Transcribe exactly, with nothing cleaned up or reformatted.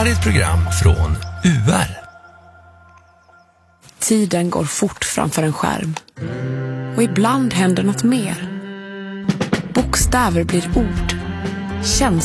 här är ett program från U R. Tiden går fort framför en skärm. Och ibland händer något mer. Bokstäver blir ord. Känslor